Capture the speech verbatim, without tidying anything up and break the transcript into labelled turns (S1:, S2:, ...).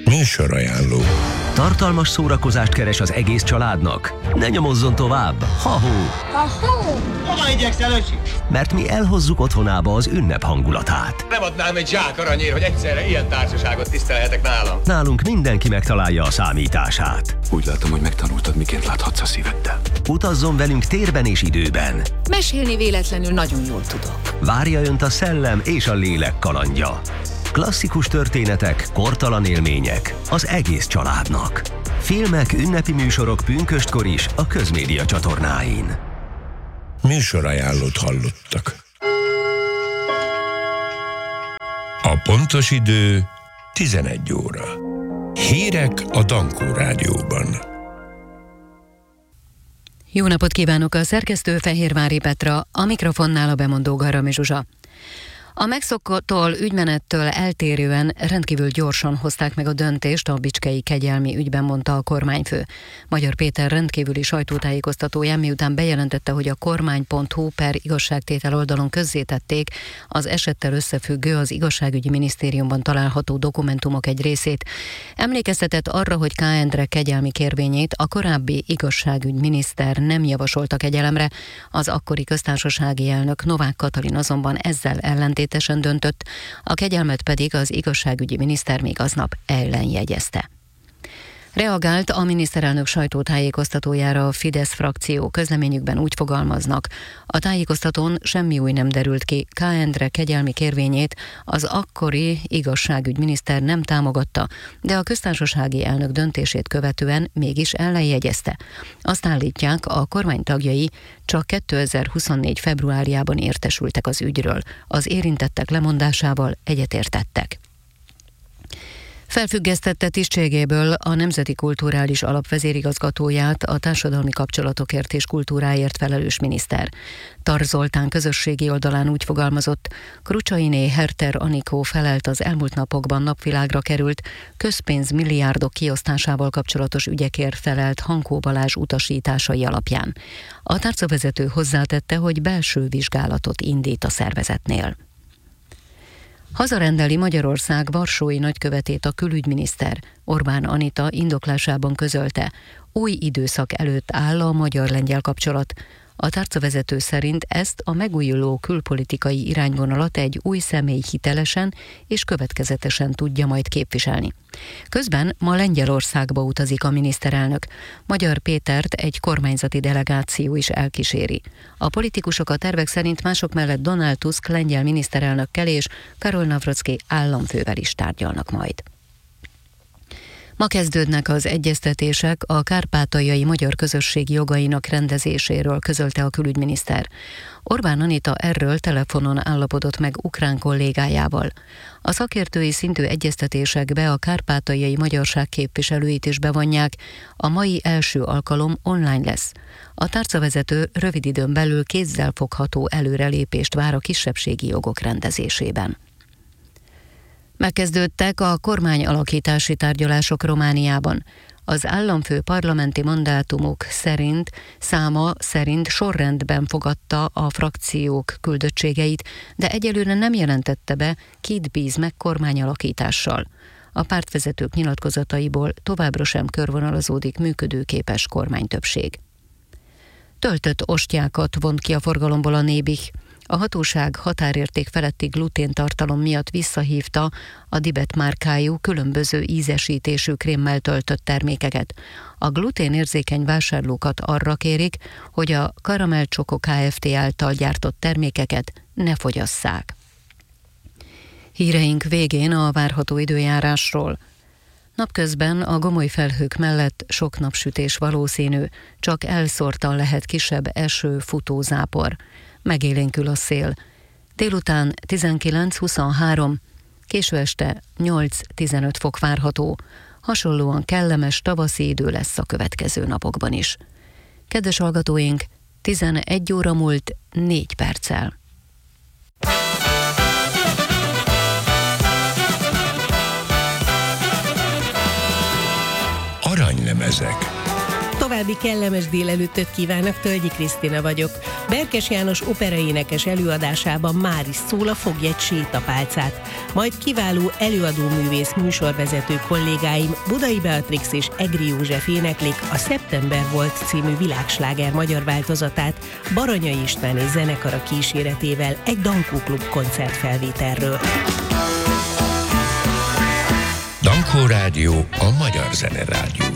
S1: Műsorajánló.
S2: Tartalmas szórakozást keres az egész családnak? Ne nyomozzon tovább, ha-hó!
S3: Ha-hó! Hova igyekszel, öcsi?
S2: Mert mi elhozzuk otthonába az ünnep hangulatát.
S3: Nem adnám egy zsák aranyért, hogy egyszerre ilyen társaságot tisztelhetek nálam.
S2: Nálunk mindenki megtalálja a számítását.
S4: Úgy látom, hogy megtanultad, miként láthatsz a szíveddel.
S2: Utazzon velünk térben és időben.
S5: Mesélni véletlenül nagyon jól tudok.
S2: Várja önt a szellem és a lélek kalandja. Klasszikus történetek, kortalan élmények az egész családnak. Filmek, ünnepi műsorok pünköstkor is a Közmédia csatornáin.
S1: Műsorajánlót hallottak. A pontos idő tizenegy óra. Hírek a Dankó Rádióban.
S6: Jó napot kívánok, a szerkesztő Fehérvári Petra, a mikrofonnál a bemondó Garami Zsuzsa. A megszokottól ügymenettől eltérően rendkívül gyorsan hozták meg a döntést a bicskei kegyelmi ügyben, mondta a kormányfő. Magyar Péter rendkívüli sajtótájékoztatóján, miután bejelentette, hogy a kormány pont hu per igazságtétel oldalon közzétették az esettel összefüggő az igazságügyi minisztériumban található dokumentumok egy részét. Emlékeztetett arra, hogy K. Endre kegyelmi kérvényét a korábbi igazságügyminiszter nem javasolta kegyelemre, az akkori köztársasági elnök Novák Katalin azonban ezzel ellentét döntött, a kegyelmet pedig az igazságügyi miniszter még aznap ellenjegyezte. Reagált a miniszterelnök sajtótájékoztatójára a Fidesz frakció, közleményükben úgy fogalmaznak: a tájékoztatón semmi új nem derült ki, K. Endre kegyelmi kérvényét az akkori igazságügyminiszter nem támogatta, de a köztársasági elnök döntését követően mégis ellenjegyezte. Azt állítják, a kormány tagjai csak kétezer-huszonnégy februárjában értesültek az ügyről, az érintettek lemondásával egyetértettek. Felfüggesztette tisztségéből a Nemzeti Kulturális Alap vezérigazgatóját a társadalmi kapcsolatokért és kultúráért felelős miniszter. Tar Zoltán közösségi oldalán úgy fogalmazott: Krucsainé Herter Anikó felelt az elmúlt napokban napvilágra került közpénz milliárdok kiosztásával kapcsolatos ügyekért felelt Hankó Balázs utasításai alapján. A tárcavezető hozzátette, hogy belső vizsgálatot indít a szervezetnél. Hazarendeli Magyarország varsói nagykövetét a külügyminiszter. Orbán Anita indoklásában közölte, új időszak előtt áll a magyar-lengyel kapcsolat. A tárcavezető szerint ezt a megújuló külpolitikai irányvonalat egy új személy hitelesen és következetesen tudja majd képviselni. Közben ma Lengyelországba utazik a miniszterelnök. Magyar Pétert egy kormányzati delegáció is elkíséri. A politikusok a tervek szerint mások mellett Donald Tusk lengyel miniszterelnökkel és Karol Nawrocki államfővel is tárgyalnak majd. Ma kezdődnek az egyeztetések a kárpátaljai magyar közösség jogainak rendezéséről, közölte a külügyminiszter. Orbán Anita erről telefonon állapodott meg ukrán kollégájával. A szakértői szintű egyeztetésekbe a kárpátaljai magyarság képviselőit is bevonják, a mai első alkalom online lesz. A tárcavezető rövid időn belül kézzelfogható előrelépést vár a kisebbségi jogok rendezésében. Megkezdődtek a kormányalakítási tárgyalások Romániában. Az államfő parlamenti mandátumok szerint száma szerint sorrendben fogadta a frakciók küldöttségeit, de egyelőre nem jelentette be, kit bíz meg kormányalakítással. A pártvezetők nyilatkozataiból továbbra sem körvonalazódik működőképes kormánytöbbség. Töltött ostyákat vont ki a forgalomból a Nébih. A hatóság határérték feletti gluténtartalom miatt visszahívta a Dibet márkájú különböző ízesítésű krémmel töltött termékeket. A gluténérzékeny vásárlókat arra kérik, hogy a Caramel Choco Kft. Által gyártott termékeket ne fogyasszák. Híreink végén a várható időjárásról. Napközben a gomoly felhők mellett sok napsütés valószínű, csak elszórtan lehet kisebb eső, futózápor. Megélénkül a szél. Délután tizenkilenc-huszonhárom, késő este nyolc-tizenöt fok várható. Hasonlóan kellemes tavaszi idő lesz a következő napokban is. Kedves hallgatóink, tizenegy óra múlt négy perccel.
S1: Aranylemezek.
S7: További kellemes délelőttöt kívánok, Tölgyi Krisztina vagyok. Berkes János operaénekes előadásában már is szól a Fogj egy sétapálcát. Majd kiváló előadóművész műsorvezető kollégáim Budai Beatrix és Egri József éneklik a Szeptember volt című világsláger magyar változatát Baranyai István és zenekara kíséretével egy Dankó Klub koncertfelvételről.
S1: Dankó Rádió, a magyar zene rádió.